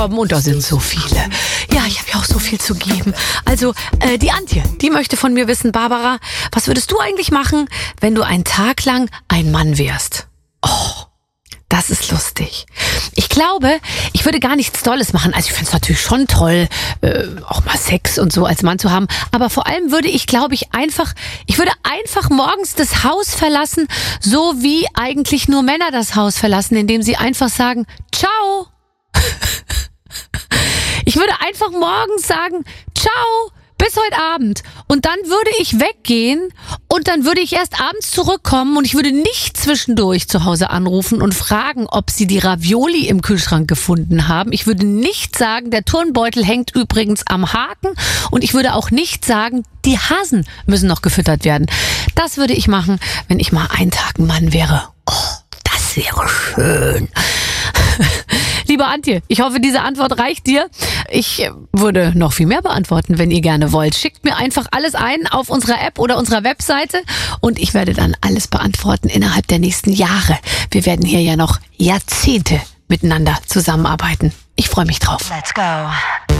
Und da sind so viele. Ja, ich habe ja auch so viel zu geben. Also, die Antje, die möchte von mir wissen, Barbara, was würdest du eigentlich machen, wenn du einen Tag lang ein Mann wärst? Oh, das ist lustig. Ich glaube, ich würde gar nichts Tolles machen. Also ich finde es natürlich schon toll, auch mal Sex und so als Mann zu haben. Aber vor allem würde ich, glaube ich, ich würde einfach morgens das Haus verlassen, so wie eigentlich nur Männer das Haus verlassen, indem sie einfach sagen, ciao. Ich würde einfach morgens sagen, ciao, bis heute Abend. Und dann würde ich weggehen und dann würde ich erst abends zurückkommen und ich würde nicht zwischendurch zu Hause anrufen und fragen, ob sie die Ravioli im Kühlschrank gefunden haben. Ich würde nicht sagen, der Turnbeutel hängt übrigens am Haken und ich würde auch nicht sagen, die Hasen müssen noch gefüttert werden. Das würde ich machen, wenn ich mal einen Tag ein Mann wäre. Oh, das wäre schön. Liebe Antje, ich hoffe, diese Antwort reicht dir. Ich würde noch viel mehr beantworten, wenn ihr gerne wollt. Schickt mir einfach alles ein auf unserer App oder unserer Webseite und ich werde dann alles beantworten innerhalb der nächsten Jahre. Wir werden hier ja noch Jahrzehnte miteinander zusammenarbeiten. Ich freue mich drauf. Let's go.